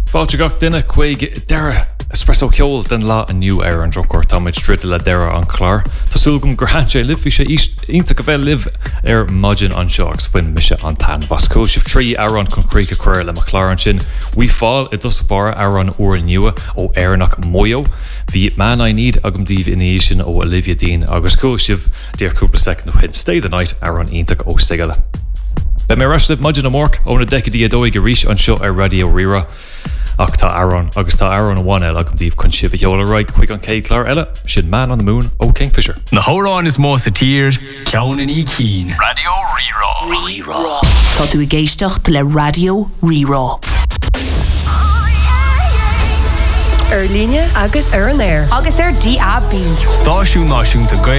Fáilte gach duine chuig deire espresso ceol den lá aniu ar an drochor táid strite le deire an chlár. Tásúlgum gur hanse liv fi sé ínta go bheith liv ar maidin an seogs buin mise an tan vasco sif 3 aran concrete cuir le McLaren sin. We fall it does bar aran or nua ó airnach moyo. Bhí man I need agam díh ination ó Olivia Dean agus cóisih dear cúpla second hit stay the night aran íntaach ó sigala. Be mé raslib maidin amórc óna decadí adóig go ríis an seo ar Radio Rira. Ach tá Aaron agus tá Aaron 1L agam díobh chun sibh heola roig chuig an céad clár eile sin Man on the Moon ó Kingfisher. Na hórán is mó sa tír, ceann í cín. Radio Rira. Tá tú I géisteacht le Radio Rira. Líne agus ar an air. Agus ar DAB. Stáisiún náisiúnta Gaeilge